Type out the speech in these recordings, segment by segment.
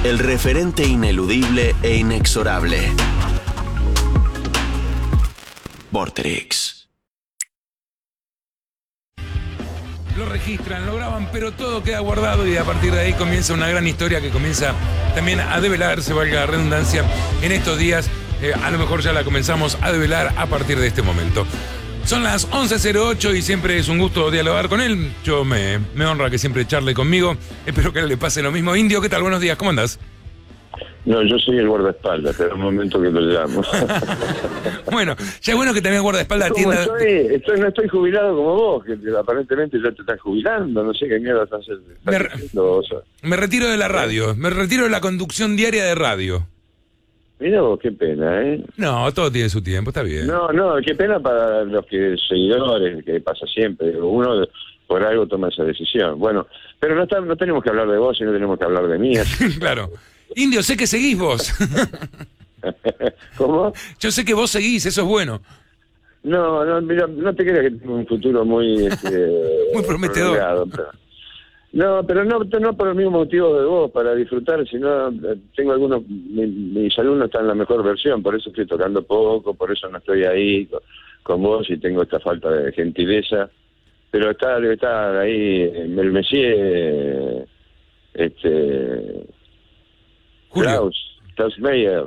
el referente ineludible e inexorable. Vorterix. Lo registran, lo graban, pero todo queda guardado y a partir de ahí comienza una gran historia que comienza también a develarse, valga la redundancia, en estos días. A lo mejor ya la comenzamos a develar a partir de este momento. Son las 11:08 y siempre es un gusto dialogar con él. Yo me honra que siempre charle conmigo. Espero que a él le pase lo mismo. Indio, ¿qué tal? Buenos días, ¿cómo andás? No, yo soy el guardaespaldas, pero un momento que lo llamo. Bueno, ya es bueno que también guardaespaldas atienda. No estoy jubilado como vos, que aparentemente ya te estás jubilando, no sé qué mierda estás haciendo. Me retiro de la radio, me retiro de la conducción diaria de radio. Mirá vos, qué pena, ¿eh? No, todo tiene su tiempo, está bien. No, qué pena para los seguidores, que pasa siempre. Uno por algo toma esa decisión. Bueno, pero no tenemos que hablar de vos, sino tenemos que hablar de mí. Claro. Indio, sé que seguís vos. ¿Cómo? Yo sé que vos seguís, eso es bueno. No, mira, no te creas que tengo un futuro muy... muy prometedor. Pero no por el mismo motivo de vos, para disfrutar, sino tengo mis alumnos están en la mejor versión, por eso estoy tocando poco, por eso no estoy ahí con vos y tengo esta falta de gentileza, pero está ahí el Messier, Klaus Meyer,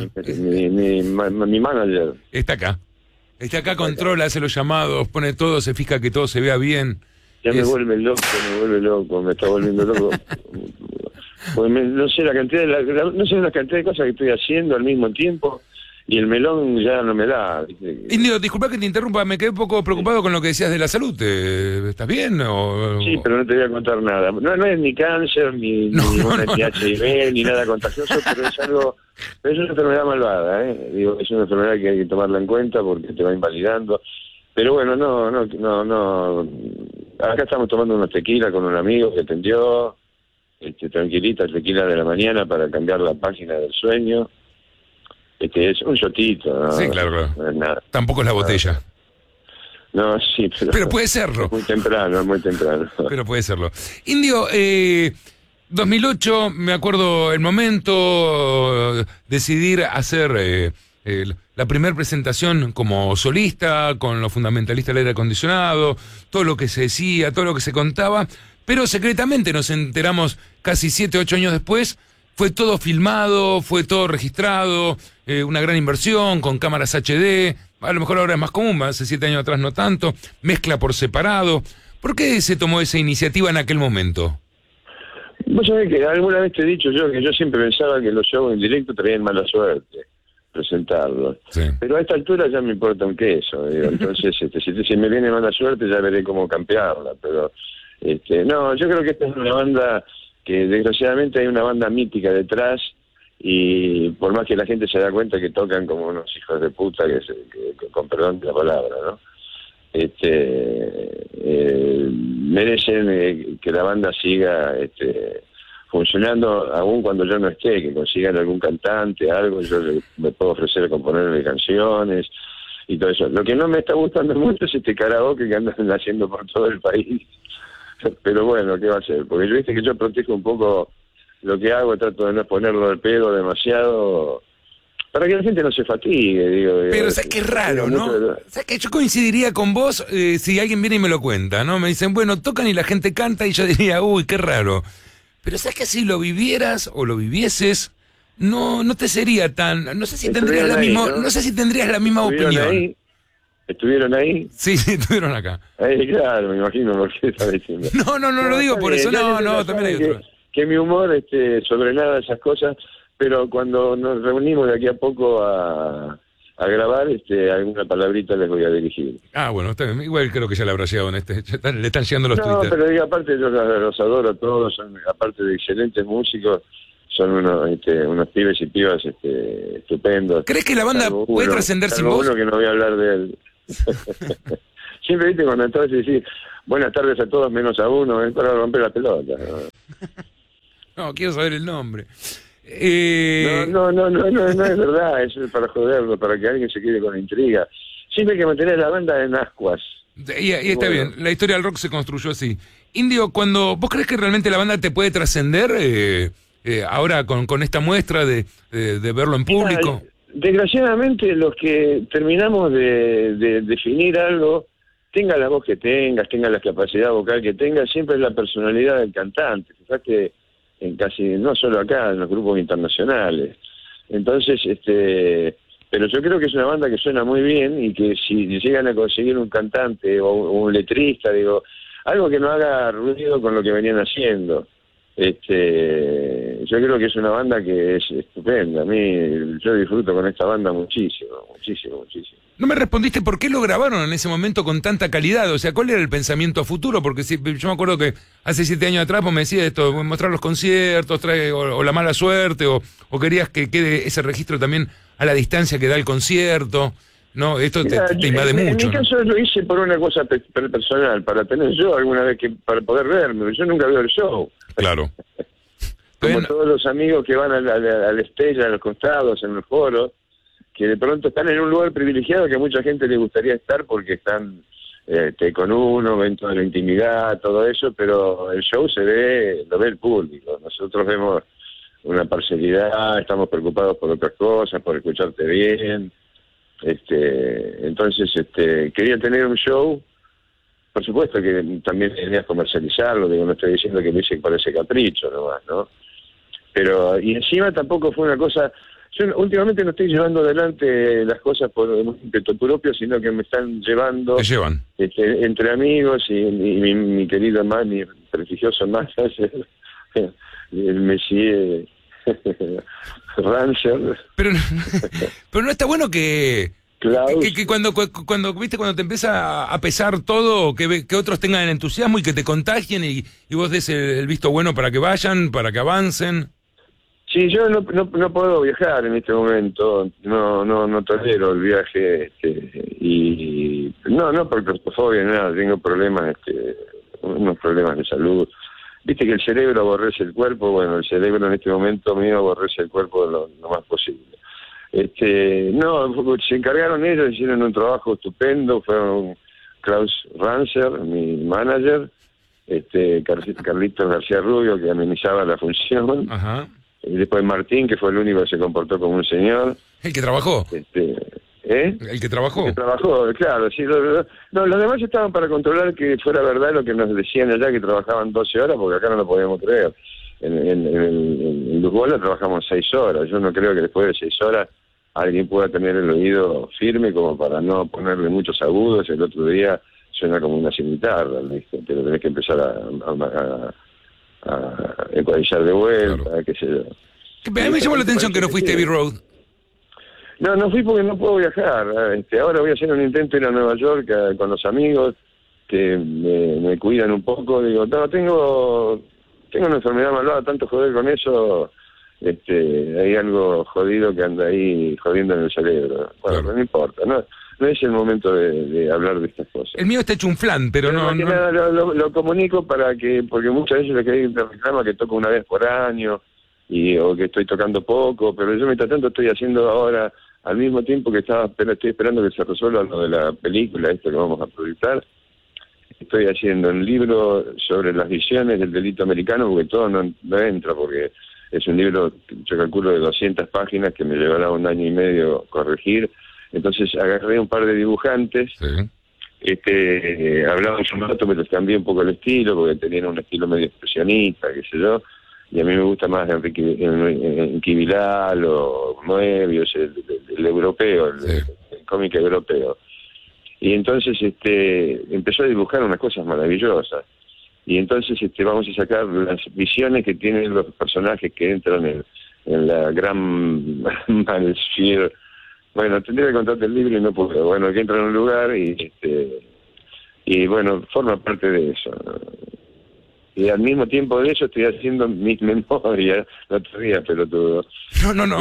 mi manager. Está acá, controla, hace los llamados, pone todo, se fija que todo se vea bien. Ya me vuelve loco, me está volviendo loco. Pues no sé la cantidad de cosas que estoy haciendo al mismo tiempo y el melón ya no me da. Indio, disculpa que te interrumpa, me quedé un poco preocupado con lo que decías de la salud. ¿Estás bien? Sí, pero no te voy a contar nada. No es ni cáncer, ni HIV, ni nada contagioso, pero es una enfermedad malvada, ¿eh? Digo, es una enfermedad que hay que tomarla en cuenta porque te va invalidando. Pero bueno, no. Acá estamos tomando unos tequila con un amigo que atendió, tranquilita, el tequila de la mañana para cambiar la página del sueño. Es un shotito, ¿no? Sí, claro. No es nada. Tampoco es la botella. No, sí, pero puede serlo. Es muy temprano. Pero puede serlo. Indio, 2008, me acuerdo el momento, decidir hacer... la primera presentación como solista, con los fundamentalistas del aire acondicionado, todo lo que se decía, todo lo que se contaba, pero secretamente nos enteramos casi 7, 8 años después, fue todo filmado, fue todo registrado, una gran inversión con cámaras HD, a lo mejor ahora es más común, hace 7 años atrás no tanto, mezcla por separado. ¿Por qué se tomó esa iniciativa en aquel momento? Vos sabés que alguna vez te he dicho yo que yo siempre pensaba que los shows en directo traían mala suerte presentarlo, sí. Pero a esta altura ya me importa un queso, digo. Entonces si me viene mala suerte ya veré cómo campearla, pero no, yo creo que esta es una banda que desgraciadamente hay una banda mítica detrás y por más que la gente se da cuenta que tocan como unos hijos de puta, que con perdón de la palabra, ¿no? Merecen que la banda siga funcionando aún cuando yo no esté, que consigan algún cantante, algo, yo me puedo ofrecer a componerle canciones y todo eso. Lo que no me está gustando mucho es este karaoke que andan haciendo por todo el país. Pero bueno, ¿qué va a hacer? Porque viste que yo protejo un poco lo que hago, trato de no ponerlo al pedo demasiado, para que la gente no se fatigue, digo. Pero sabes que es raro, ¿no? Sabes que yo coincidiría con vos si alguien viene y me lo cuenta, ¿no? Me dicen, bueno, tocan y la gente canta y yo diría, uy, qué raro. Pero sabes que si lo vivieras o lo vivieses, no te sería tan, no sé si tendrías la misma opinión. ¿Estuvieron ahí? Sí, estuvieron acá. Claro, me imagino lo que estaba diciendo. No lo digo por eso, no, también hay otro. Que mi humor sobre nada esas cosas, pero cuando nos reunimos de aquí a poco a grabar, alguna palabrita les voy a dirigir. Ah, bueno, está bien. Igual creo que ya le habrá llegado le están llegando los Twitter. No, pero digo, aparte yo los adoro a todos, aparte de excelentes músicos, son unos pibes y pibas estupendos. ¿Crees que la banda puede trascender sin vos? Uno que no voy a hablar de él. Siempre viste cuando entras y decís buenas tardes a todos menos a uno, es para romper la pelota. No, quiero saber el nombre. No es verdad, eso es para joderlo, para que alguien se quede con la intriga. Siempre hay que mantener la banda en ascuas. Y está bien, la historia del rock se construyó así. Indio, cuando vos crees que realmente la banda te puede trascender, ahora con esta muestra de verlo en público? Desgraciadamente, los que terminamos de definir algo, tenga la voz que tengas, tenga la capacidad vocal que tengas, siempre es la personalidad del cantante. Fíjate, en casi, no solo acá, en los grupos internacionales. Entonces, pero yo creo que es una banda que suena muy bien y que si llegan a conseguir un cantante o un letrista, digo, algo que no haga ruido con lo que venían haciendo. Yo creo que es una banda que es estupenda. A mí, yo disfruto con esta banda muchísimo. No me respondiste por qué lo grabaron en ese momento con tanta calidad, o sea, ¿cuál era el pensamiento a futuro? Porque yo me acuerdo que hace 7 años atrás vos me decías esto, mostrar los conciertos, o la mala suerte, o querías que quede ese registro también a la distancia que da el concierto, ¿no? Esto te invade mucho. En mi caso lo hice por una cosa personal, para tener yo alguna vez para poder verme, yo nunca veo el show. Claro. Como todos los amigos que van al stage, a los costados, en los foros, que de pronto están en un lugar privilegiado que a mucha gente le gustaría estar porque están con uno, ven toda la intimidad, todo eso, pero el show lo ve el público. Nosotros vemos una parcialidad, estamos preocupados por otras cosas, por escucharte bien. Entonces, quería tener un show, por supuesto que también tenías que comercializarlo, digo, no estoy diciendo que lo hice por ese capricho nomás, ¿no? Pero, y encima tampoco fue una cosa. Yo últimamente no estoy llevando adelante las cosas por ímpetu propio, sino que me están llevando. ¿Te llevan? Entre amigos y mi querido mi prestigioso manager, el Messier Rancher. Pero no está bueno que cuando viste cuando te empieza a pesar todo, que otros tengan el entusiasmo y que te contagien y vos des el visto bueno para que vayan, para que avancen. Sí, yo no puedo viajar en este momento, no tolero el viaje, y no por claustrofobia ni nada, tengo problemas, unos problemas de salud. Viste que el cerebro aborrece el cuerpo, bueno, el cerebro en este momento mío aborrece el cuerpo lo más posible. Se encargaron ellos, hicieron un trabajo estupendo, fueron Klaus Rancher, mi manager, Carlitos García Rubio, que amenizaba la función. Ajá. Y después Martín, que fue el único que se comportó como un señor. ¿El que trabajó? ¿El que trabajó? El que trabajó, claro. Sí, los demás estaban para controlar que fuera verdad lo que nos decían allá, que trabajaban 12 horas, porque acá no lo podíamos creer. En Luz Bola trabajamos 6 horas. Yo no creo que después de 6 horas alguien pueda tener el oído firme como para no ponerle muchos agudos. El otro día suena como una cimitarra, ¿viste? Pero tenés que empezar a ecualizar de vuelta, claro. Qué sé yo. A mí me llamó la atención que no fuiste a Abbey Road. No fui porque no puedo viajar. Ahora voy a hacer un intento de ir a Nueva York con los amigos que me cuidan un poco. Digo, tengo una enfermedad malvada, tanto joder con eso, hay algo jodido que anda ahí jodiendo en el cerebro. Bueno, claro. No importa, no es el momento de hablar de estas cosas. El mío está hecho un flan, pero no... Nada, lo comunico porque muchas veces me reclama que toco una vez por año, o que estoy tocando poco, pero yo mientras tanto estoy haciendo ahora, al mismo tiempo que estoy esperando que se resuelva lo de la película, esto que vamos a proyectar, estoy haciendo un libro sobre las visiones del delito americano, porque todo no entra, porque es un libro, yo calculo, de 200 páginas que me llevará 1 año y medio corregir. Entonces agarré un par de dibujantes, sí. Hablaban un rato, pero cambié un poco el estilo, porque tenían un estilo medio expresionista, qué sé yo, y a mí me gusta más Enrique Bilal o Moebius, el europeo, el cómic europeo. Y entonces empezó a dibujar unas cosas maravillosas. Y entonces vamos a sacar las visiones que tienen los personajes que entran en la gran Malsphere. Bueno, tendría que contarte el libro y no puedo. Bueno, que entra en un lugar y bueno, forma parte de eso. Y al mismo tiempo de eso estoy haciendo mis memorias, el otro día, pelotudo. No.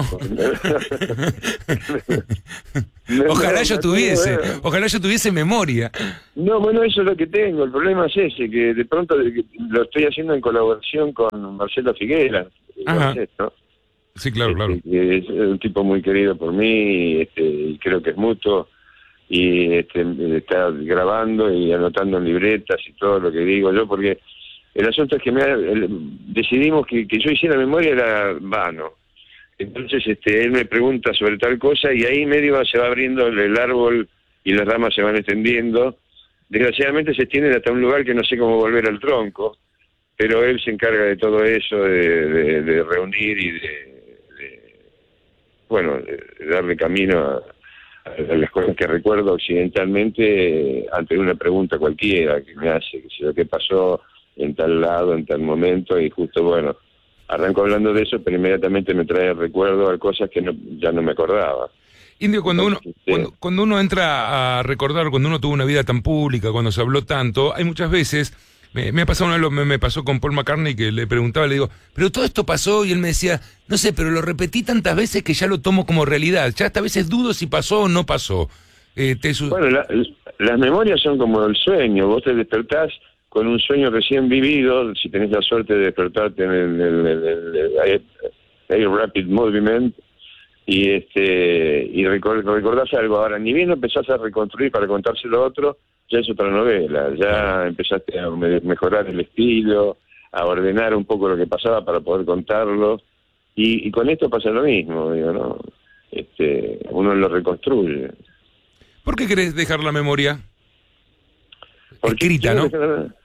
Ojalá yo tuviese memoria. No, bueno, eso es lo que tengo. El problema es ese, que de pronto lo estoy haciendo en colaboración con Marcelo Figuera. ¿No? Sí, claro. Que es un tipo muy querido por mí, y creo que es mutuo, y está grabando y anotando en libretas y todo lo que digo yo, porque El asunto es que decidimos que yo hiciera memoria era vano. Entonces él me pregunta sobre tal cosa y ahí medio se va abriendo el árbol y las ramas se van extendiendo. Desgraciadamente se extienden hasta un lugar que no sé cómo volver al tronco, pero él se encarga de todo eso, de reunir y de darle camino a las cosas que recuerdo occidentalmente ante una pregunta cualquiera que me hace, qué pasó en tal lado, en tal momento, y justo, bueno, arranco hablando de eso, pero inmediatamente me trae recuerdo a cosas que ya no me acordaba. Indio, cuando uno entra a recordar, cuando uno tuvo una vida tan pública, cuando se habló tanto, hay muchas veces, me ha pasado me pasó con Paul McCartney, que le preguntaba, le digo, pero todo esto pasó, y él me decía, no sé, pero lo repetí tantas veces que ya lo tomo como realidad, ya hasta a veces dudo si pasó o no pasó. Bueno, las memorias son como el sueño, vos te despertás con un sueño recién vivido, si tenés la suerte de despertarte en el Rapid Movement, y recordás algo. Ahora, ni bien lo empezás a reconstruir para contárselo a otro, ya es otra novela, ya empezaste a mejorar el estilo, a ordenar un poco lo que pasaba para poder contarlo, y con esto pasa lo mismo, digo, ¿no? Uno lo reconstruye. ¿Por qué querés dejar la memoria escrita, no?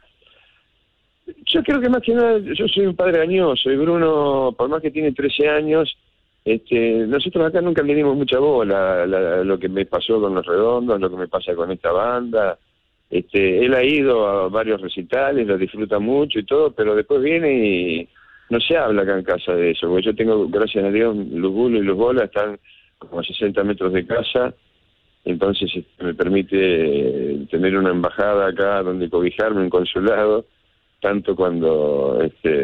Yo creo que más que nada, yo soy un padre añoso, y Bruno, por más que tiene 13 años, nosotros acá nunca le dimos mucha bola a lo que me pasó con Los Redondos, lo que me pasa con esta banda. Él ha ido a varios recitales, lo disfruta mucho y todo, pero después viene y no se habla acá en casa de eso, porque yo tengo, gracias a Dios, Luz Bulo y Luz Bola están como a 60 metros de casa, entonces me permite tener una embajada acá donde cobijarme, un consulado, tanto cuando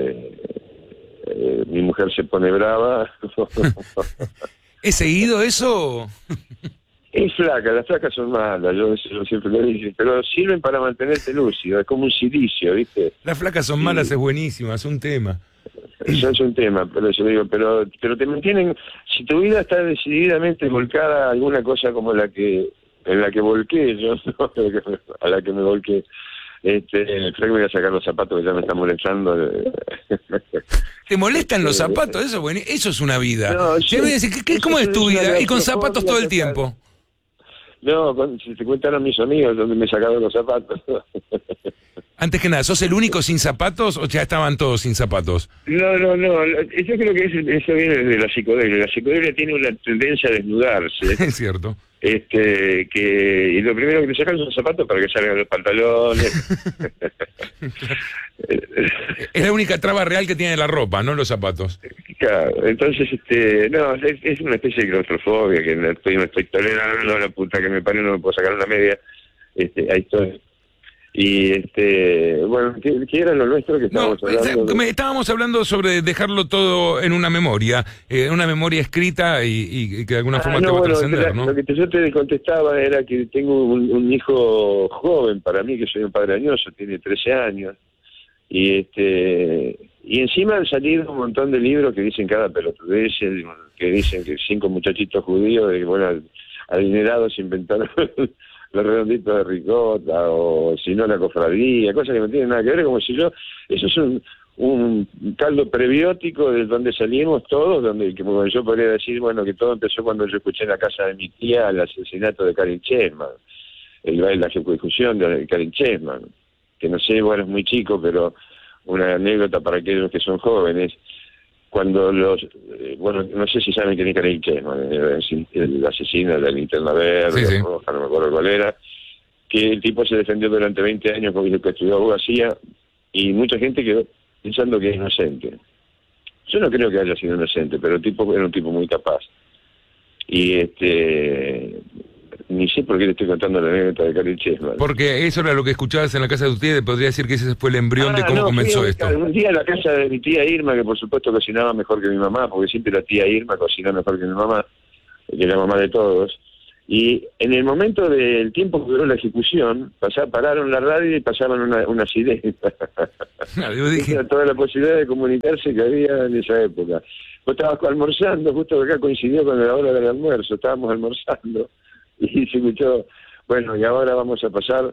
mi mujer se pone brava. ¿Es seguido eso? Es flaca, las flacas son malas, yo siempre lo digo, pero sirven para mantenerte lúcido, es como un silicio, ¿viste? Las flacas son malas, es buenísima, es un tema. Eso es un tema, pero yo digo, pero te mantienen, si tu vida está decididamente volcada a alguna cosa como en la que volqué yo, ¿no? A la que me volqué. Creo que voy a sacar los zapatos que ya me están molestando. ¿Te molestan los zapatos? Eso es una vida. No, yo voy a decir, ¿cómo es tu vida? Y con zapatos todo el tiempo. No, si te contaron mis amigos donde me sacaron los zapatos. Antes que nada, ¿sos el único sin zapatos o ya estaban todos sin zapatos? No. Yo creo que eso viene de la psicodelia. La psicodelia tiene una tendencia a desnudarse. Es cierto. Y lo primero que te sacan son los zapatos para que salgan los pantalones. Es la única traba real que tiene la ropa, no los zapatos. Claro, entonces, es una especie de claustrofobia que no estoy tolerando, la puta que me parió, no me puedo sacar una media. Ahí estoy. Y bueno, ¿qué era lo nuestro que estábamos hablando? Estábamos hablando sobre dejarlo todo en una memoria escrita y que de alguna forma te va a trascender, ¿no? Lo que yo te contestaba era que tengo un hijo joven, para mí, que soy un padre añoso, tiene 13 años, y encima han salido un montón de libros que dicen cada pelotudez, que dicen que 5 muchachitos judíos, adinerados inventaron los redonditos de ricota, o si no la cofradía, cosas que no tienen nada que ver, como si eso es un caldo prebiótico de donde salimos todos, donde como yo podría decir, bueno, que todo empezó cuando yo escuché en la casa de mi tía el asesinato de Karin Chessman, la ejecución de Karin Chessman, que no sé, bueno, es muy chico, pero una anécdota para aquellos que son jóvenes. Cuando no sé si saben quién es Karin Chessman, el asesino de la linterna verde, sí. Roja, no me acuerdo cuál era, que el tipo se defendió durante 20 años porque estudió abogacía, y mucha gente quedó pensando que es inocente. Yo no creo que haya sido inocente, pero el tipo era un tipo muy capaz. Y ni sé por qué le estoy contando la anécdota de Karin Chessman. Porque eso era lo que escuchabas en la casa de tu tía, y podría decir que ese fue el embrión de cómo comenzó esto. Un día en la casa de mi tía Irma, que por supuesto cocinaba mejor que mi mamá, porque siempre la tía Irma cocinó mejor que mi mamá, que era mamá de todos, y en el momento del tiempo que duró la ejecución, pararon la radio y pasaban una sirena. Yo dije... Era toda la posibilidad de comunicarse que había en esa época. Vos estabas almorzando, justo acá coincidió con la hora del almuerzo, estábamos almorzando, y se escuchó, bueno, y ahora vamos a pasar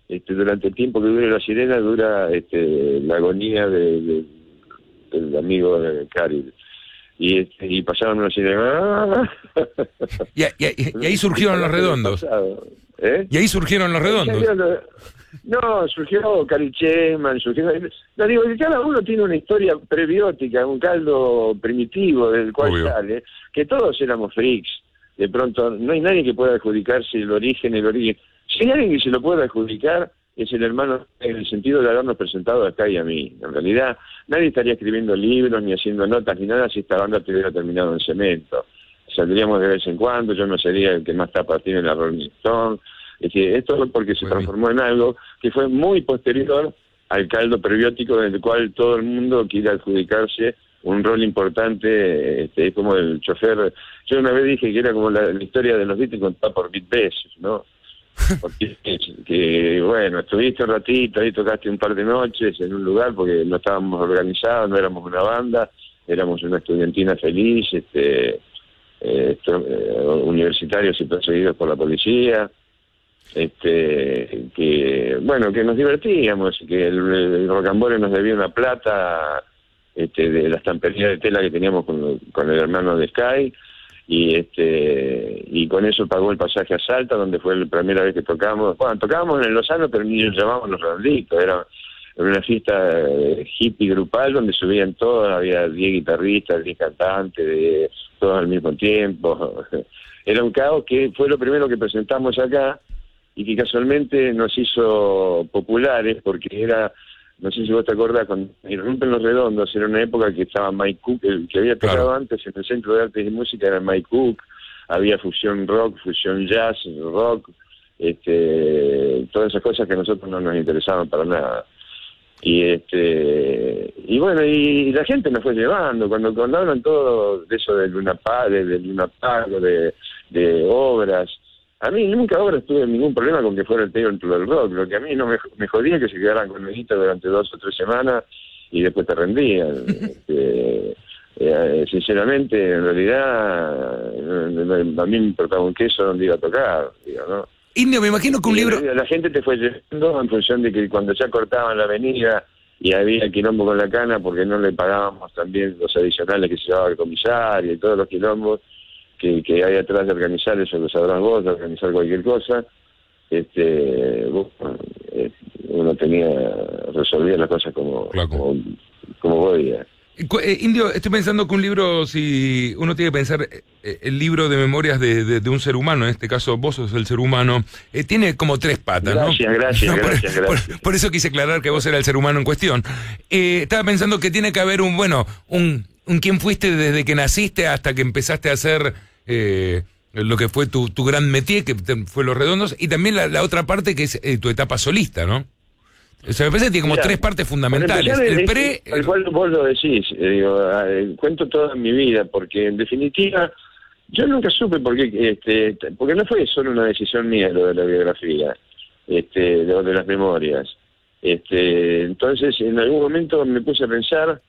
durante el tiempo que dure la sirena, dura la agonía del amigo Cari. Y pasaron una sirena. Y ahí surgieron Los Redondos. Y ahí surgieron Los Redondos. No, surgió Cari Chessman, no, digo, que cada uno tiene una historia prebiótica, un caldo primitivo del cual sale, que todos éramos freaks. De pronto, no hay nadie que pueda adjudicarse el origen. Si hay alguien que se lo pueda adjudicar, es el hermano, en el sentido de habernos presentado acá y a mí. En realidad, nadie estaría escribiendo libros, ni haciendo notas, ni nada, si esta banda hubiera terminado en cemento. Saldríamos de vez en cuando, yo no sería el que más tapas tiene en la Rolling Stone. Es que esto es porque se transformó en algo que fue muy posterior al caldo prebiótico, del cual todo el mundo quiere adjudicarse un rol importante. Es como el chofer. Yo una vez dije que era como la historia de los Beatles contada por Beat Best, ¿no? Porque bueno, estuviste un ratito, ahí tocaste un par de noches en un lugar porque no estábamos organizados, no éramos una banda, éramos una estudiantina feliz, universitarios y perseguidos por la policía, que nos divertíamos, que el Rocambole nos debía una plata de la estampería de tela que teníamos con el hermano de Sky, y con eso pagó el pasaje a Salta, donde fue la primera vez que tocamos. Bueno, tocábamos en el Lozano, pero ni nos llamábamos Los Redonditos, era una fiesta hippie grupal donde subían todos, había 10 guitarristas, 10 cantantes, todos al mismo tiempo. Era un caos que fue lo primero que presentamos acá y que casualmente nos hizo populares, porque era, no sé si vos te acordás, cuando Irrumpen Los Redondos, era una época que estaba Mike Cook, el que había tocado antes en el Centro de Artes y Música era Mike Cook, había fusión rock, fusión jazz, rock, todas esas cosas que a nosotros no nos interesaban para nada. Y bueno, y la gente nos fue llevando, cuando hablan todo de eso de Luna Park, de obras. A mí nunca ahora tuve ningún problema con que fuera el Templo del Rock. Lo que a mí no me jodía que se quedaran con el durante 2 o 3 semanas y después te rendían. Sinceramente, en realidad, a mí me importaba un queso donde iba a tocar, digo, ¿no? Indio, me imagino que un libro... La gente te fue llevando en función de que cuando ya cortaban la avenida y había quilombo con la cana porque no le pagábamos también los adicionales que se llevaba el comisario y todos los quilombos que hay atrás de organizar eso, lo sabrás vos, de organizar cualquier cosa, uno resolvía las cosas como podía. Indio, estoy pensando que un libro, si uno tiene que pensar el libro de memorias de un ser humano, en este caso vos sos el ser humano, tiene como 3 patas, ¿no? Gracias. Por eso quise aclarar que vos eras el ser humano en cuestión. Estaba pensando que tiene que haber un quién fuiste desde que naciste hasta que empezaste a hacer lo que fue tu gran métier, que fue Los Redondos, y también la otra parte que es tu etapa solista, ¿no? O sea, me parece que tiene como 3 partes fundamentales. El cual vos lo decís, cuento toda mi vida, porque en definitiva yo nunca supe por qué, porque no fue solo una decisión mía lo de la biografía, de las memorias. Entonces en algún momento me puse a pensar,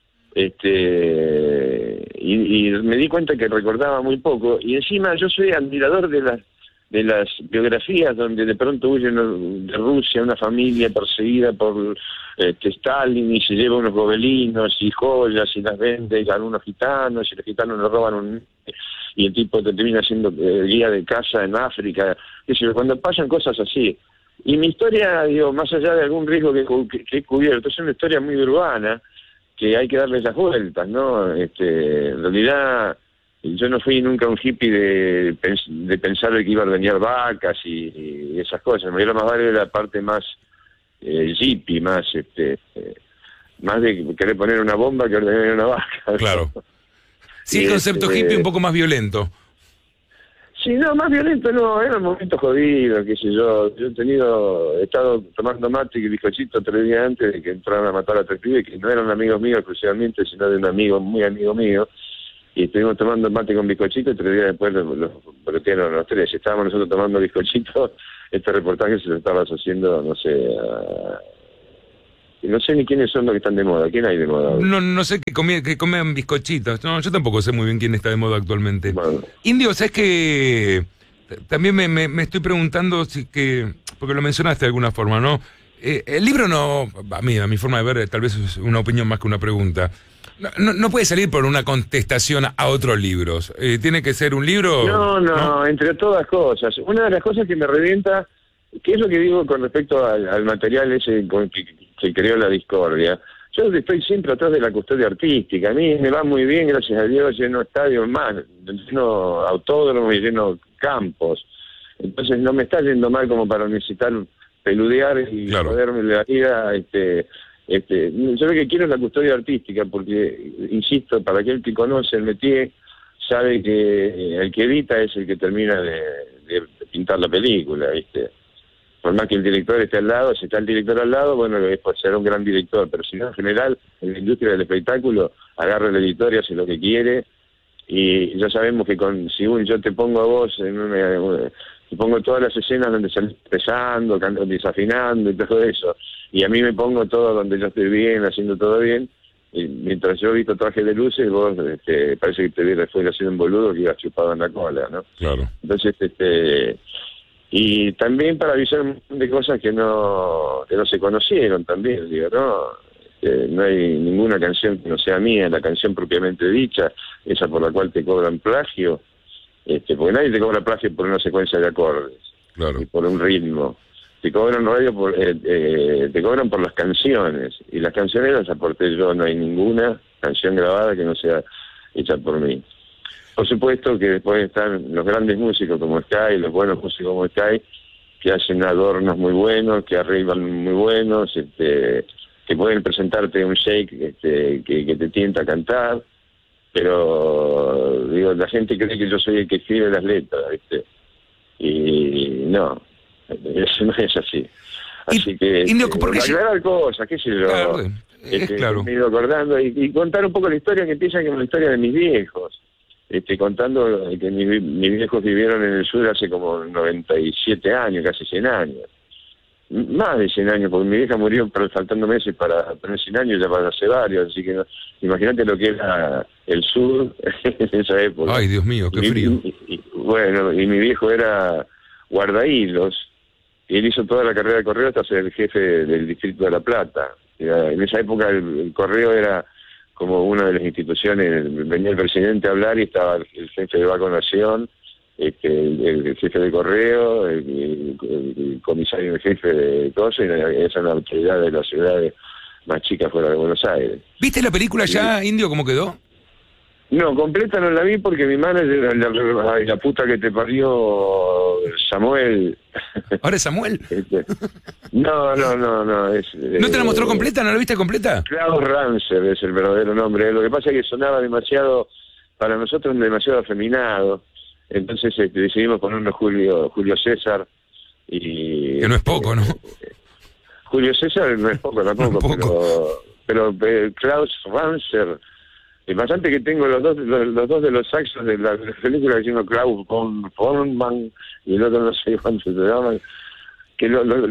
y me di cuenta que recordaba muy poco, y encima yo soy admirador de las biografías donde de pronto huyen de Rusia una familia perseguida por Stalin y se lleva unos gobelinos y joyas y las vende a algunos gitanos y los gitanos le roban y el tipo te termina siendo guía de casa en África, cuando pasan cosas así. Y mi historia, digo, más allá de algún riesgo que he cubierto, es una historia muy urbana que hay que darle las vueltas, ¿no? En realidad yo no fui nunca un hippie de pensar que iba a ordeñar vacas y esas cosas. Me dio más vale la parte más hippie, más de querer poner una bomba que ordeñar una vaca. Claro. Sí, el concepto hippie un poco más violento. Sí, no, más violento no, era un momento jodido, qué sé yo. Yo he estado tomando mate y bizcochito 3 días antes de que entraran a matar a 3 pibes que no eran amigos míos exclusivamente, sino de un amigo, muy amigo mío. Y estuvimos tomando mate con bizcochito y 3 días después los brotearon los 3. Estábamos nosotros tomando bizcochito, este reportaje se lo estabas haciendo, no sé ni quiénes son los que están de moda. ¿Quién hay de moda hoy? No sé que comen bizcochitos. No, yo tampoco sé muy bien quién está de moda actualmente. Bueno. Indio, ¿sabes que también me estoy preguntando porque lo mencionaste de alguna forma, ¿no? El libro no, a mi forma de ver, tal vez es una opinión más que una pregunta. No puede salir por una contestación a otros libros. ¿Tiene que ser un libro? No, entre todas cosas. Una de las cosas que me revienta, que es lo que digo con respecto al material ese que creó la discordia. Yo estoy siempre atrás de la custodia artística. A mí me va muy bien, gracias a Dios, lleno estadios más, lleno autódromos y lleno campos. Entonces no me está yendo mal como para necesitar peludear y joderme la vida. Yo lo que quiero es la custodia artística, porque, insisto, para aquel que conoce el métier, sabe que el que edita es el que termina de pintar la película, ¿viste? Por más que el director esté al lado, si está el director al lado, bueno, será un gran director, pero si no, en general, en la industria del espectáculo, agarra el editor y hace lo que quiere, y ya sabemos que si yo te pongo a vos te pongo todas las escenas donde salís empezando, desafinando y todo eso, y a mí me pongo todo donde yo estoy bien, haciendo todo bien, y mientras yo he visto Traje de Luces, vos parece que te vi después haciendo un boludo que ibas chupado en la cola, ¿no? Claro. Entonces, y también para avisar un montón de cosas que no se conocieron también, digo, no hay ninguna canción que no sea mía, la canción propiamente dicha, esa por la cual te cobran plagio, porque nadie te cobra plagio por una secuencia de acordes, claro, y por un ritmo. Te cobran te cobran por las canciones, y las canciones las aporté yo, no hay ninguna canción grabada que no sea hecha por mí. Por supuesto que después están los grandes músicos como Sky, los buenos músicos como Sky, que hacen adornos muy buenos, que arreglan muy buenos, que pueden presentarte un shake que te tienta a cantar, pero digo, la gente cree que yo soy el que escribe las letras, ¿viste? Y no, eso no es así. Así que Indio, porque aclarar cosas, qué sé yo, claro, claro. me he ido acordando y contar un poco la historia, que empieza con la historia de mis viejos. Contando que mis viejos vivieron en el sur hace como 97 años, casi 100 años. Más de 100 años, porque mi vieja murió faltando meses para tener 100 años, ya para hace varios, así que imagínate lo que era el sur en esa época. Ay, Dios mío, qué frío. Bueno, y mi viejo era guardahilos, y él hizo toda la carrera de correo hasta ser el jefe del distrito de La Plata. En esa época el correo era como una de las instituciones, venía el presidente a hablar y estaba el jefe de vacunación, el jefe de correo, el comisario, el jefe de cosas, y esa es la autoridad de las ciudades más chicas fuera de Buenos Aires. ¿Viste la película ya, Indio, cómo quedó? No, completa no la vi porque mi manager, la puta que te parió, Samuel. ¿Ahora es Samuel? No. ¿No te la mostró completa? ¿No la viste completa? Klaus Ranzer es el verdadero nombre. Lo que pasa es que sonaba demasiado, para nosotros demasiado afeminado. Entonces decidimos ponernos Julio César. Y que no es poco, ¿no? Julio César no es poco tampoco, pero Klaus Ranzer. Es bastante que tengo los dos de los saxos de la película, diciendo Klaus von Forman y el otro no sé cuánto se llaman, que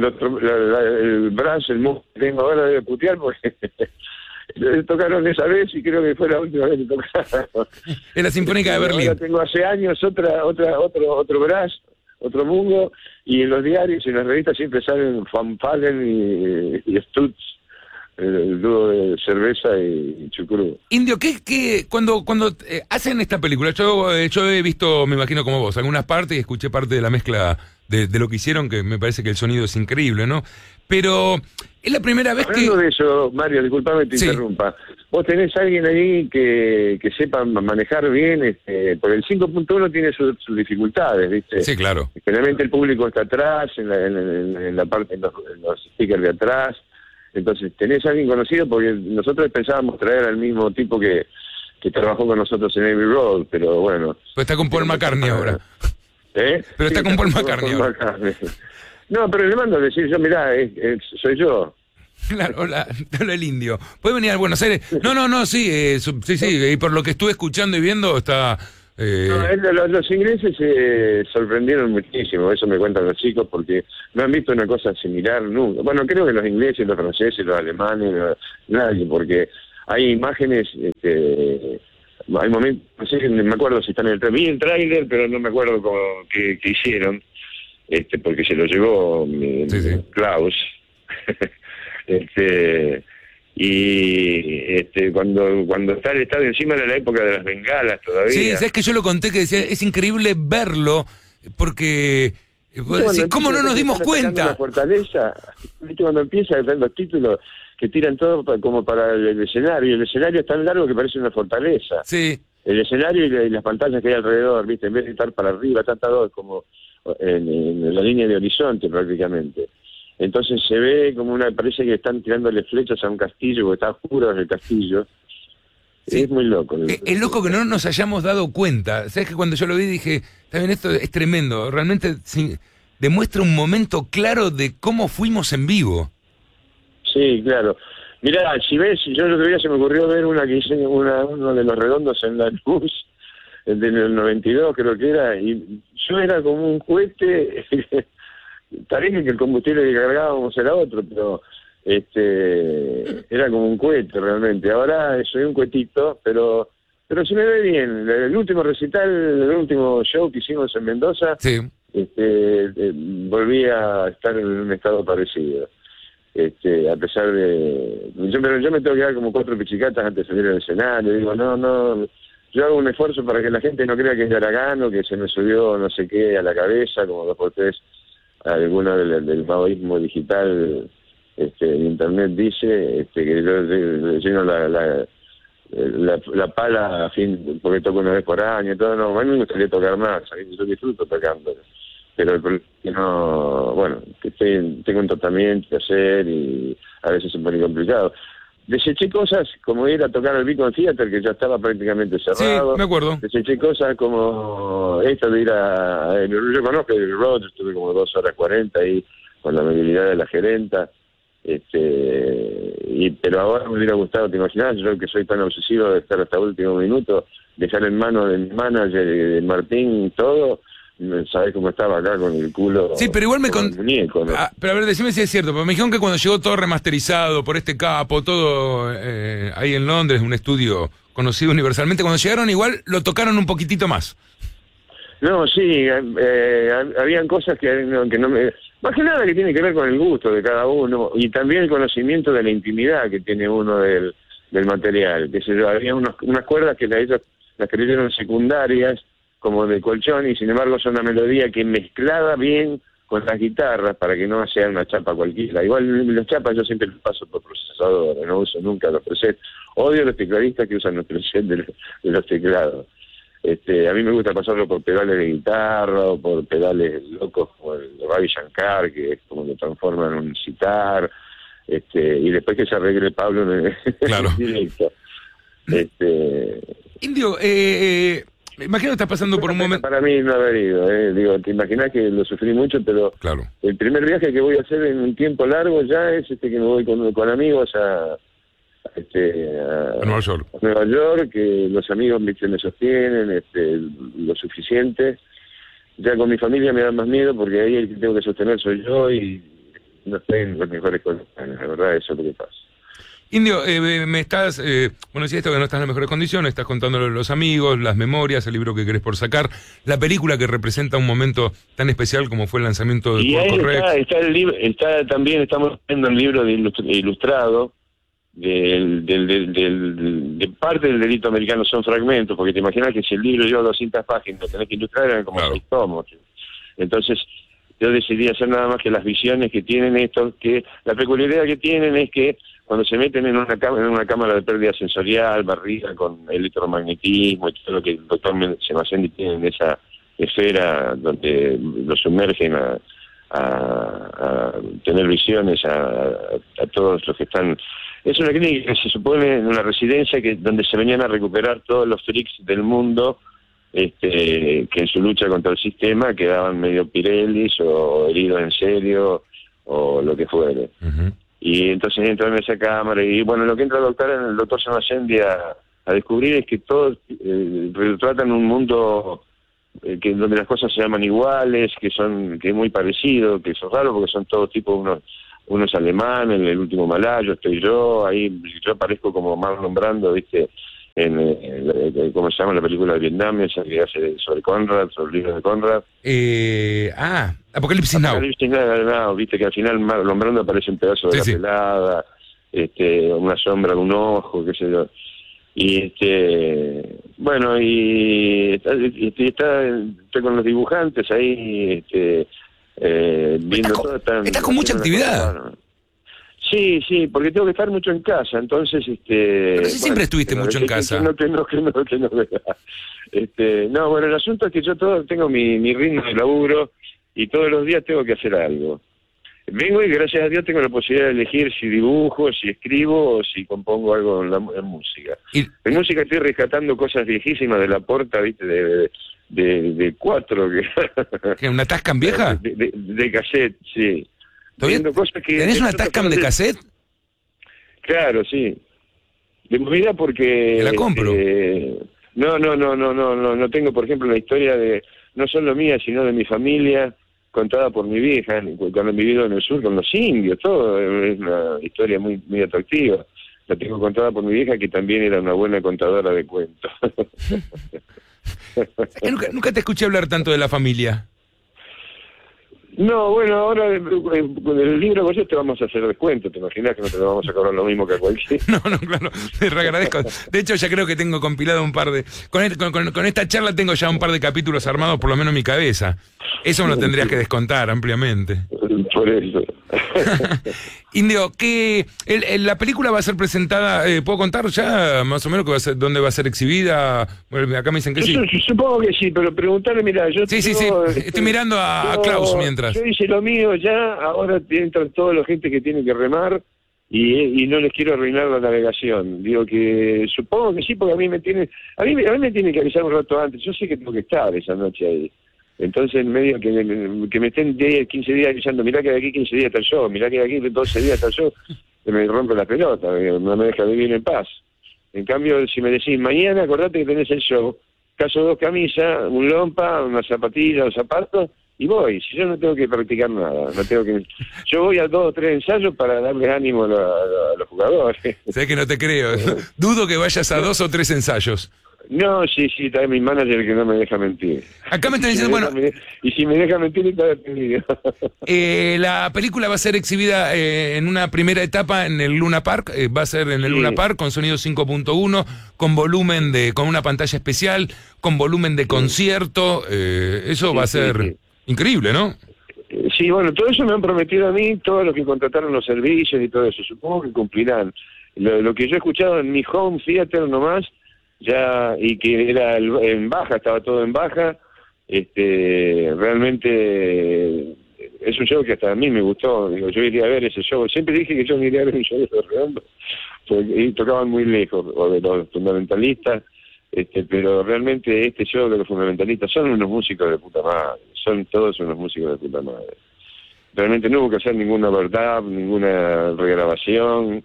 el brazo, el músculo que tengo ahora debe putear porque tocaron esa vez y creo que fue la última vez que tocaron. En la Sinfónica de Berlín. Ahora tengo hace años otro brazo, otro mungo, y en los diarios y en las revistas siempre salen Van Palen y Stutz, el dúo de cerveza y chucrú. Indio, cuando hacen esta película, yo he visto, me imagino como vos, algunas partes y escuché parte de la mezcla de lo que hicieron, que me parece que el sonido es increíble, ¿no? Pero es la primera vez Hablando de eso, Mario, disculpame que te interrumpa. ¿Vos tenés a alguien ahí que sepa manejar bien? Porque el 5.1 tiene sus dificultades, ¿viste? Sí, claro. Generalmente el público está atrás, en la parte, en los speakers de atrás. Entonces, ¿tenés a alguien conocido? Porque nosotros pensábamos traer al mismo tipo que trabajó con nosotros en Abbey Road, pero bueno. Pues está con Paul McCartney ahora. Pero está con Paul McCartney ahora. No, pero le mando a decir yo, mirá, soy yo. Claro, hola, el Indio. ¿Puede venir a Buenos Aires? No, sí, y por lo que estuve escuchando y viendo está... Los ingleses se sorprendieron muchísimo, eso me cuentan los chicos, porque no han visto una cosa similar nunca. Bueno, creo que los ingleses, los franceses, los alemanes, nadie, porque hay imágenes, hay momentos, no sé, me acuerdo si están en el trailer, vi el tráiler, pero no me acuerdo qué hicieron. porque se lo llevó Klaus. Cuando está el estadio, encima de la época de las bengalas todavía. Sí, sabes que yo lo conté, que decía, es increíble verlo, porque ¿cómo no nos dimos cuenta? La fortaleza, ¿viste? Cuando empieza a ver los títulos que tiran todo como para el escenario es tan largo que parece una fortaleza. Sí. El escenario y las pantallas que hay alrededor, ¿viste? En vez de estar para arriba, están todos como en la línea de horizonte prácticamente. Entonces se ve como parece que están tirándole flechas a un castillo, porque está oscuro en el castillo. Sí. Es muy loco. Es loco que no nos hayamos dado cuenta. Sabes que cuando yo lo vi dije, está bien, esto es tremendo. Realmente demuestra un momento claro de cómo fuimos en vivo. Sí, claro. Mirá, si ves, yo el otro día se me ocurrió ver una que hice, uno de los redondos en la luz, del 92 creo que era, y yo era como un cohete. Está bien que el combustible que cargábamos era otro, pero era como un cohete realmente. Ahora soy un cohetito, pero se me ve bien. El último recital, el último show que hicimos en Mendoza, sí. Volví a estar en un estado parecido. A pesar de... Yo me tengo que dar como 4 pichicatas antes de salir al escenario. Digo, no... Yo hago un esfuerzo para que la gente no crea que es Yaragano, que se me subió no sé qué a la cabeza, como 2 por 3 alguna del maoísmo digital en internet dice que yo lleno la pala a fin porque toco una vez por año y todo. No, a mí me gustaría tocar más, yo disfruto tocando, pero el problema es que no, bueno, que tengo un tratamiento que hacer y a veces se pone complicado. Deseché cosas como ir a tocar al Beacon Theater, que ya estaba prácticamente cerrado. Sí, me acuerdo. Deseché cosas como esto de ir yo conozco el Road, estuve como 2 horas 40 ahí con la amabilidad de la gerenta. Pero ahora me hubiera gustado, te imaginas, yo que soy tan obsesivo de estar hasta el último minuto, dejar en manos del manager, de Martín, todo. ¿Sabés cómo estaba acá con el culo? Sí, pero igual el muñeco, ¿no? Pero a ver, decime si es cierto, porque me dijeron que cuando llegó todo remasterizado por este capo, todo ahí en Londres, un estudio conocido universalmente, cuando llegaron igual lo tocaron un poquitito más. No, sí, habían cosas que no me... Más que nada que tiene que ver con el gusto de cada uno, y también el conocimiento de la intimidad que tiene uno del material. Que había unas cuerdas que ellos las creyeron secundarias, como de colchón, y sin embargo son una melodía que mezclada bien con las guitarras para que no sea una chapa cualquiera. Igual los chapas yo siempre los paso por procesadores, no uso nunca los presets. Odio los tecladistas que usan los presets de los teclados. A mí me gusta pasarlo por pedales de guitarra o por pedales locos como el de Ravi Shankar, que es como lo transforman en un sitar, y después que se arregle Pablo en claro. directo. Indio, me imagino que estás pasando por un momento... Para mí no haber ido, digo, te imaginas que lo sufrí mucho, pero claro. El primer viaje que voy a hacer en un tiempo largo ya es que me voy con amigos a Nueva York. A Nueva York, que los amigos me sostienen lo suficiente. Ya con mi familia me da más miedo porque ahí el que tengo que sostener soy yo y no estoy en las mejores condiciones, la verdad, eso es lo que pasa. Indio, me estás, bueno, si esto que no estás en las mejores condiciones, estás contándolo a los amigos, las memorias, el libro que querés por sacar, la película que representa un momento tan especial como fue el lanzamiento del Porco Rex. Está el libro, también estamos viendo el libro de ilustrado de parte del delito americano, son fragmentos, porque te imaginas que si el libro lleva 200 páginas, lo tenés que ilustrar, eran como 6 tomos. Entonces, yo decidí hacer nada más que las visiones que tienen estos, que la peculiaridad que tienen es que cuando se meten en una cámara de pérdida sensorial, barrida con electromagnetismo y todo lo que el doctor Semacendi tiene en esa esfera donde lo sumergen a tener visiones a todos los que están... Es una clínica que se supone en una residencia donde se venían a recuperar todos los freaks del mundo que en su lucha contra el sistema quedaban medio pirelis o heridos en serio o lo que fuere. Uh-huh. Y entonces entran en esa cámara y bueno, lo que entra el doctor Semacendi a descubrir es que todos retratan un mundo donde las cosas se llaman iguales, que es muy parecido, que es raro porque son todos tipo unos alemanes, en el último malayo estoy yo, ahí yo aparezco como Marlon Brando, ¿viste? ¿cómo se llama la película de Vietnam? Esa que hace sobre Conrad, sobre el libro de Conrad. Apocalipsis Now. Apocalipsis Now, viste que al final Marlon Brando aparece un pedazo de la pelada, una sombra de un ojo, qué sé yo. Y bueno, y estoy con los dibujantes ahí, viendo todo. Estás con mucha actividad. Sí, porque tengo que estar mucho en casa, entonces... Pero sí, siempre estuviste mucho en casa. No, bueno, el asunto es que yo tengo mi ritmo de laburo y todos los días tengo que hacer algo. Vengo y gracias a Dios tengo la posibilidad de elegir si dibujo, si escribo o si compongo algo en música. En música estoy rescatando cosas viejísimas de la Porta, ¿viste? De 4. ¿Qué, una Tascam vieja? De cassette, sí. ¿Tenés una Tascam de cassette? Claro, sí. De movida porque... La compro. No tengo, por ejemplo, la historia de, no solo mía, sino de mi familia, contada por mi vieja, cuando he vivido en el sur con los indios, todo, es una historia muy, muy atractiva. La tengo contada por mi vieja, que también era una buena contadora de cuentos. Nunca te escuché hablar tanto de la familia. No, bueno, ahora con el libro con te vamos a hacer descuento, ¿te imaginas que no te lo vamos a cobrar lo mismo que a cualquiera? No, claro, te reagradezco. De hecho, ya creo que tengo compilado un par de... Con esta charla tengo ya un par de capítulos armados, por lo menos en mi cabeza. Eso me lo tendrías que descontar ampliamente. Por eso. Indio, la película va a ser presentada, ¿puedo contar ya más o menos dónde va a ser exhibida? Bueno, acá me dicen que sí. Supongo que sí, pero preguntarle, mira, yo... Sí, estoy mirando a Klaus mientras. Yo hice lo mío ya, ahora entran toda la gente que tiene que remar y no les quiero arruinar la navegación. Digo que supongo que sí, porque a mí me tiene que avisar un rato antes. Yo sé que tengo que estar esa noche ahí. Entonces, en medio que me estén 10, 15 días avisando, mirá que de aquí 15 días está el show, mirá que de aquí 12 días está el show, me rompe la pelota, no me deja vivir en paz. En cambio, si me decís, mañana acordate que tenés el show, caso 2 camisas, un lompa, una zapatilla, un zapato, y voy. Si yo no tengo que practicar nada, yo voy a 2 o 3 ensayos para darle ánimo a los jugadores. Sabés que no te creo, dudo que vayas a 2 o 3 ensayos. No, sí, está mi manager que no me deja mentir. Acá me están diciendo, y si me deja mentir, está despedido. La película va a ser exhibida en una primera etapa en el Luna Park, va a ser en el Luna Park con sonido 5.1, con una pantalla especial, con volumen de concierto, eso va a ser increíble, ¿no? Sí, bueno, todo eso me han prometido a mí, todos los que contrataron los servicios y todo eso, supongo que cumplirán. Lo que yo he escuchado en mi home theater nomás, ya, y que era en baja, estaba todo en baja, realmente es un show que hasta a mí me gustó. Digo, yo iría a ver ese show, siempre dije que yo no iría a ver un show de Los Redondos, porque tocaban muy lejos, o de los fundamentalistas, pero realmente este show de los fundamentalistas son unos músicos de puta madre, son todos unos músicos de puta madre. Realmente no hubo que hacer ninguna verdad, ninguna regrabación,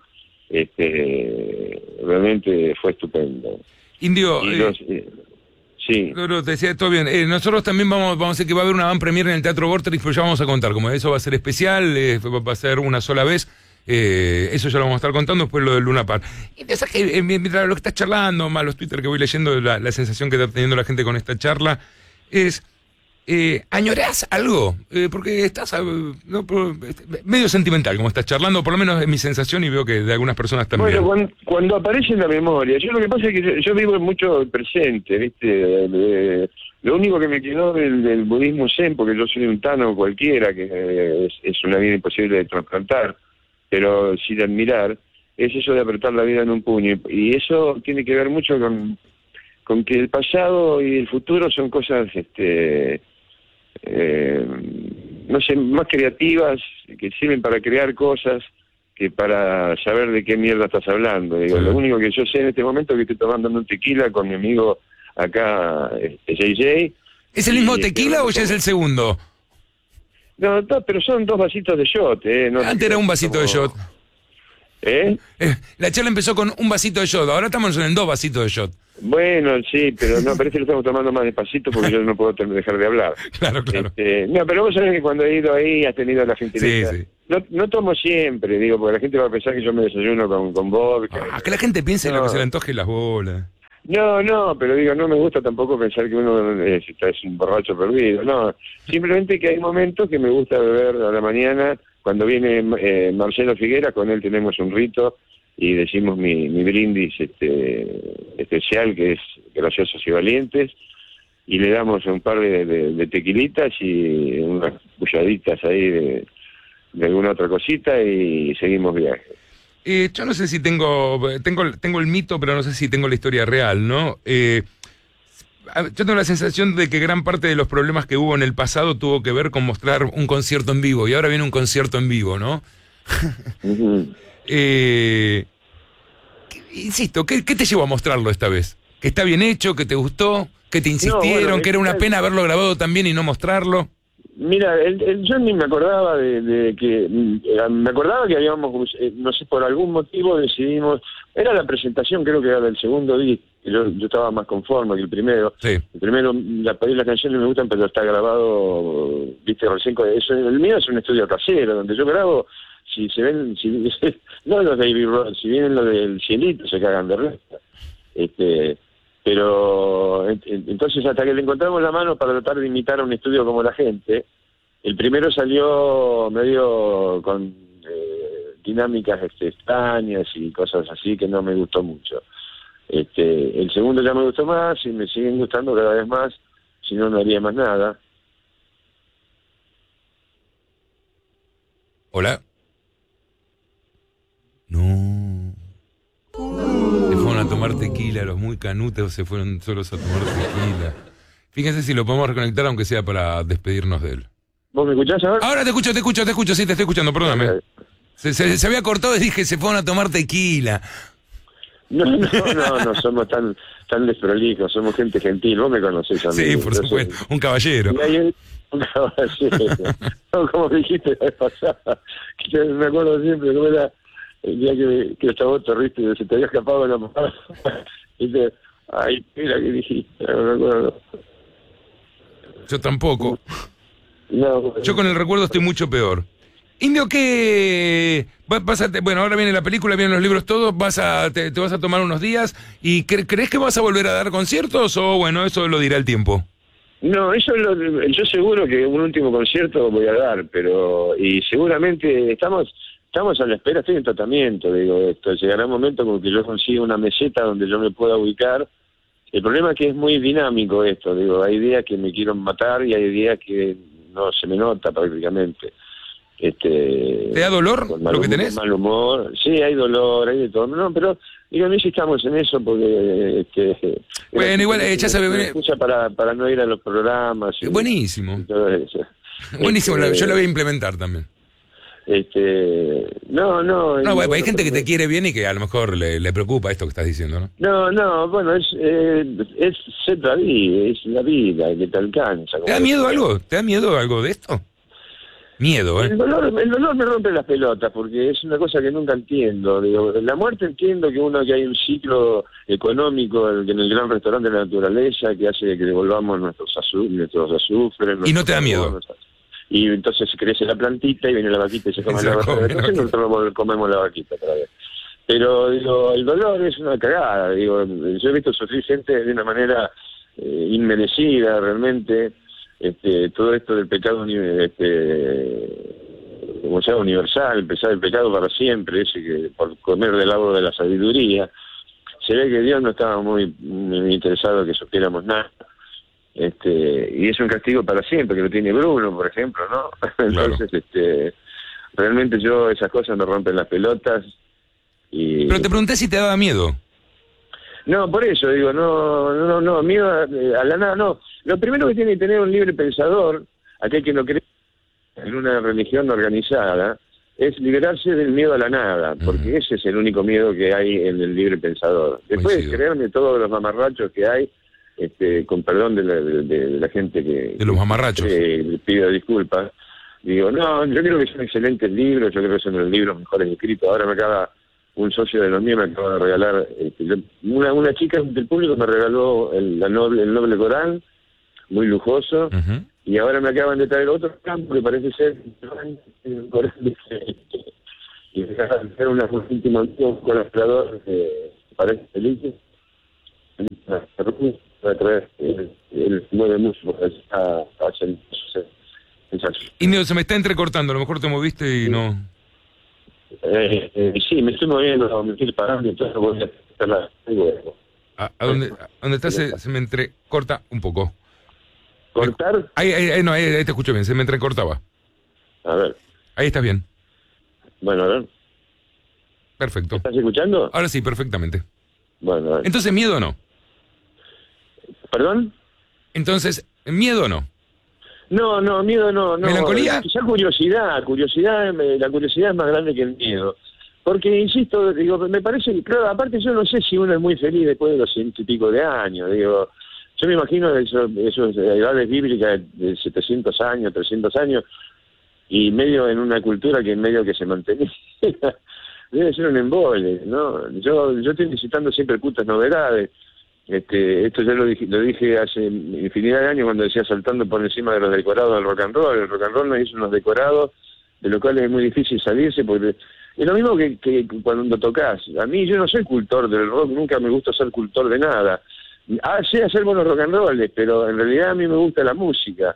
realmente fue estupendo. Indio, sí. No, te decía, todo bien. Nosotros también vamos a decir que va a haber una van premiere en el Teatro Vorterix, pero ya vamos a contar, como eso va a ser especial, va a ser una sola vez, eso ya lo vamos a estar contando, después lo del Luna Park. Y mientras lo que estás charlando, más los Twitter que voy leyendo, la sensación que está teniendo la gente con esta charla, es... ¿añorás algo? Porque estás medio sentimental como estás charlando, por lo menos es mi sensación y veo que de algunas personas también. Bueno, cuando aparece en la memoria, yo lo que pasa es que yo vivo mucho el presente, ¿viste? Lo único que me quedó del budismo zen, porque yo soy un tano cualquiera, que es una vida imposible de trasplantar, pero sí de admirar, es eso de apretar la vida en un puño, y eso tiene que ver mucho con que el pasado y el futuro son cosas no sé, más creativas, que sirven para crear cosas que para saber de qué mierda estás hablando. Digo, sí. Lo único que yo sé en este momento es que estoy tomando un tequila con mi amigo acá, JJ. ¿Es el mismo tequila o ya es el segundo? No, pero son 2 vasitos de shot. No, antes era un vasito de shot. La charla empezó con un vasito de shot, ahora estamos en 2 vasitos de shot. Bueno, sí, pero no, parece que lo estamos tomando más despacito porque yo no puedo dejar de hablar. Claro. No, pero vos sabés que cuando he ido ahí has tenido la gentileza. Sí. No tomo siempre, digo, porque la gente va a pensar que yo me desayuno con vodka. Que la gente piense lo que se le antoje las bolas. No, pero digo, no me gusta tampoco pensar que uno es un borracho perdido, no. Simplemente que hay momentos que me gusta beber a la mañana, cuando viene Marcelo Figuera, con él tenemos un rito y decimos mi brindis especial, que es Graciosos y Valientes, y le damos un par de tequilitas y unas pulladitas ahí de alguna otra cosita y seguimos viaje. Yo no sé si tengo el mito, pero no sé si tengo la historia real, ¿no? Yo tengo la sensación de que gran parte de los problemas que hubo en el pasado tuvo que ver con mostrar un concierto en vivo, y ahora viene un concierto en vivo, ¿no? Uh-huh. Insisto, ¿qué te llevó a mostrarlo esta vez? ¿Que está bien hecho, que te gustó, que te insistieron, no, bueno, que era una pena haberlo grabado también y no mostrarlo? Mira, yo ni me acordaba de que... me acordaba que habíamos, no sé, por algún motivo decidimos... Era la presentación, creo que era del segundo disco. Yo estaba más conforme que el primero. Sí. El primero, las canciones me gustan, pero está grabado, viste, recién... el mío es un estudio casero, donde yo grabo, si se ven... no los de Abbey Road, si vienen los del Cielito, se cagan de resta. Pero entonces, hasta que le encontramos la mano para tratar de imitar a un estudio como la gente, el primero salió medio con dinámicas extrañas y cosas así que no me gustó mucho. El segundo ya me gustó más y me siguen gustando cada vez más, si no, no haría más nada. ¿Hola? No. Se fueron a tomar tequila, los muy canutos se fueron solos a tomar tequila. Fíjense si lo podemos reconectar, aunque sea para despedirnos de él. ¿Vos me escuchás ahora? Ahora te escucho, sí, te estoy escuchando, perdóname. Se había cortado y dije, se fueron a tomar tequila. No, somos tan desprolijos, somos gente gentil, vos me conocés a mí. Sí, por supuesto, un caballero. Y hay un caballero, no, como dijiste la vez pasada, que me acuerdo siempre cómo era el día que estaba vos te riste, se te había escapado la mamá, y te, ay, mira que dijiste, no me acuerdo. Yo tampoco. No, yo con el recuerdo estoy mucho peor. Indio, ¿qué? Bueno, ahora viene la película, vienen los libros, todos, te vas a tomar unos días, y ¿crees que vas a volver a dar conciertos o bueno, eso lo dirá el tiempo? No, yo seguro que un último concierto voy a dar, y seguramente estamos a la espera, estoy en tratamiento, llegará un momento como que yo consiga una meseta donde yo me pueda ubicar. El problema es que es muy dinámico esto, hay días que me quiero matar y hay días que no se me nota prácticamente. ¿Te da dolor lo que tenés? Mal humor, sí, hay dolor, hay de todo, no, pero no si estamos en eso porque bueno, igual ya se ve excusa para no ir a los programas buenísimo y todo eso. Buenísimo, yo lo voy a implementar también. No, hay gente que te quiere bien y que a lo mejor le preocupa esto que estás diciendo, ¿no? No, bueno, es ser la vida, es la vida que te alcanza. ¿Te da miedo algo? ¿Te da miedo algo de esto? Miedo, ¿eh? El dolor me rompe las pelotas porque es una cosa que nunca entiendo. La muerte entiendo que hay un ciclo económico en el gran restaurante de la naturaleza que hace que devolvamos nuestros azufres. ¿Y no te da miedo? Y entonces crece la plantita y viene la vaquita y se come la vaquita. Entonces nosotros comemos la vaquita otra vez. Pero el dolor es una cagada. Yo he visto sufrir gente de una manera inmerecida realmente. Todo esto del pecado como sea universal, el pecado para siempre, ese que por comer del agua de la sabiduría, se ve que Dios no estaba muy interesado en que supiéramos nada. Y es un castigo para siempre, que lo tiene Bruno, por ejemplo, ¿no? Entonces, realmente esas cosas me rompen las pelotas. Pero te pregunté si te daba miedo. No, por eso no, miedo a la nada, no. Lo primero que tiene que tener un libre pensador, aquel que no cree en una religión organizada, es liberarse del miedo a la nada, porque ese es el único miedo que hay en el libre pensador. Después de creerme todos los mamarrachos que hay, con perdón de la gente que... De los mamarrachos. Pido disculpas. Yo creo que son excelentes libros, yo creo que son los libros mejores escritos. Ahora me acaba... Un socio de los míos me acaba de regalar, una chica del público me regaló el Noble Corán, muy lujoso, y ahora me acaban de traer otro campo que parece ser el Corán y me acaban de hacer una última colaborador que parece feliz. a través el mueve mucho a hacer Indio, se me está entrecortando, a lo mejor te moviste y no... sí, me estoy moviendo, me estoy parando, entonces voy a hacer la... ¿A dónde estás? Se me entrecorta un poco. ¿Cortar? Ahí te escucho bien, se me entrecortaba. A ver. Ahí estás bien. Bueno, a ver. Perfecto. ¿Estás escuchando? Ahora sí, perfectamente. Bueno, a ver. Entonces, ¿miedo o no? ¿Perdón? Entonces, ¿miedo o no? No, miedo no. ¿Melancolía? Quizá curiosidad, la curiosidad es más grande que el miedo. Porque, insisto, digo, me parece que, claro, aparte yo no sé si uno es muy feliz después de los 100 y pico de años, digo, yo me imagino esas edades bíblicas de 700 años, 300 años, y medio en una cultura que medio que se mantenía, debe ser un embole, ¿no? Yo estoy visitando siempre cultas novedades. Esto ya lo dije hace infinidad de años cuando decía saltando por encima de los decorados del rock and roll. El rock and roll nos hizo unos decorados de los cuales es muy difícil salirse porque es lo mismo que cuando tocas. A mí yo no soy cultor del rock, nunca me gusta ser cultor de nada. Sé hacer buenos rock and rolls, pero en realidad a mí me gusta la música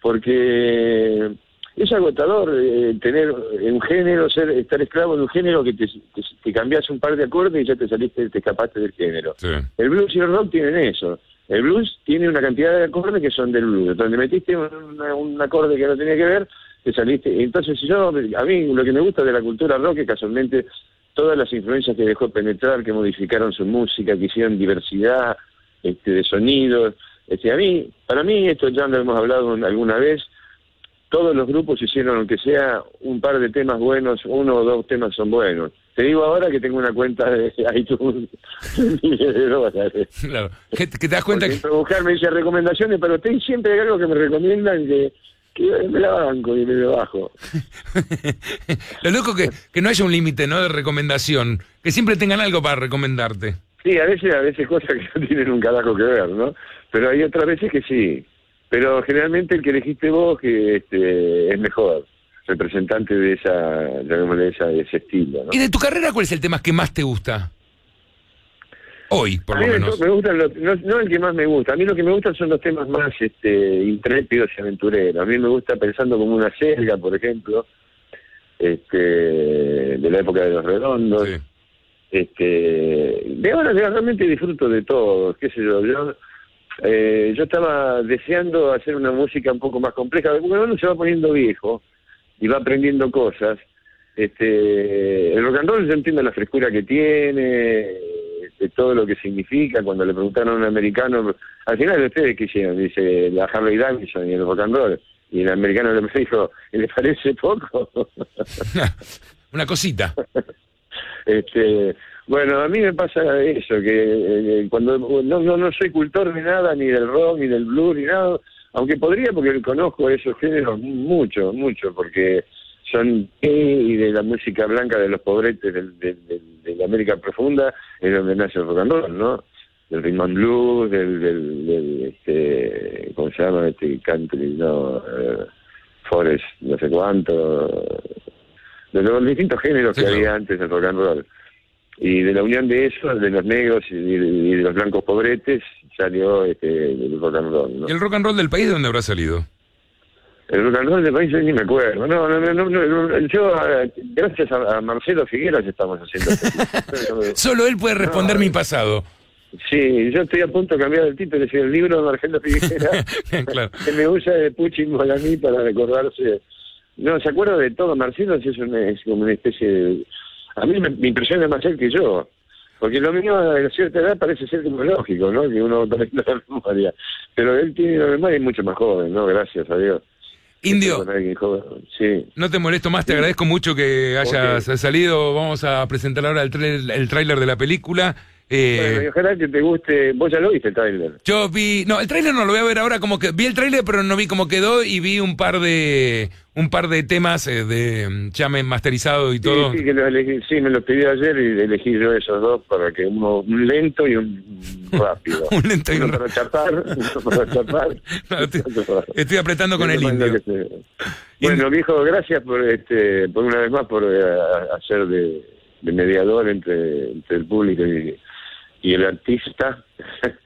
porque es agotador tener un género, estar esclavo de un género que te cambias un par de acordes y ya te escapaste del género. Sí. El blues y el rock tienen eso. El blues tiene una cantidad de acordes que son del blues. Donde metiste un acorde que no tenía que ver, te saliste. Entonces, a mí lo que me gusta de la cultura rock es casualmente todas las influencias que dejó penetrar, que modificaron su música, que hicieron diversidad de sonidos. Para mí, esto ya lo hemos hablado alguna vez, todos los grupos hicieron, aunque sea un par de temas buenos, 1 o 2 temas son buenos. Te digo ahora que tengo una cuenta de iTunes de $. Claro, que te das cuenta porque que... buscar me dice recomendaciones, pero siempre hay algo que me recomiendan que me la banco y me lo bajo. Lo loco que no haya un límite, ¿no?, de recomendación, que siempre tengan algo para recomendarte. Sí, a veces cosas que no tienen un carajo que ver, ¿no? Pero hay otras veces que sí. Pero generalmente el que elegiste vos que es mejor representante de ese estilo, ¿no? ¿Y de tu carrera cuál es el tema que más te gusta? Hoy, por lo menos. Me gustan no el que más me gusta. A mí lo que me gustan son los temas más intrépidos y aventureros. A mí me gusta Pensando como una selga, por ejemplo, de la época de Los Redondos. Sí. Realmente disfruto de todo, qué sé yo. Yo estaba deseando hacer una música un poco más compleja, porque uno se va poniendo viejo y va aprendiendo cosas. El rock and roll, yo entiendo la frescura que tiene, todo lo que significa. Cuando le preguntaron a un americano, al final de ustedes qué hicieron, dice la Harley Davidson y el rock and roll, y el americano le dijo, ¿le parece poco? Una cosita. Bueno, a mí me pasa eso, que cuando no soy cultor de nada, ni del rock, ni del blues, ni nada, aunque podría, porque conozco esos géneros mucho, porque son y de la música blanca de los pobretes de la América profunda, es donde nace el rock and roll, ¿no? Del rhythm and blues, ¿cómo se llama? Country, ¿no? Forest, no sé cuánto, de los distintos géneros que había antes del rock and roll. Y de la unión de eso, de los negros y de los blancos pobretes, salió el rock and roll, ¿no? ¿Y el rock and roll del país de dónde habrá salido? El rock and roll del país yo ni me acuerdo. No, yo, gracias a Marcelo Figueras estamos haciendo esto. Solo él puede responder mi pasado. Sí, yo estoy a punto de cambiar el título, es el libro de Marcelo Figueras, claro, que me usa de Puchin Molaní para recordarse. No, ¿se acuerda de todo? Marcelo es como una especie de... A mí me impresiona más él que yo, porque lo mío a cierta edad parece ser como lógico, ¿no? Que uno aprenda la memoria, pero él tiene una memoria mucho más joven, ¿no? Gracias a Dios. Indio, sí. No te molesto más, te agradezco mucho que hayas salido. Vamos a presentar ahora el tráiler de la película. Bueno, y ojalá que te guste. ¿Vos ya lo viste el tráiler? Yo vi... No, el tráiler no lo voy a ver ahora, como que vi el tráiler, pero no vi cómo quedó, y vi un par de temas ya masterizado y todo. Sí, que lo elegí, sí, me lo pedí ayer y elegí yo esos dos para que un lento y un rápido. Un lento y uno para chapar, uno para chapar. No, estoy apretando con el Indio. Bueno, viejo, gracias por una vez más por hacer de mediador entre el público y el artista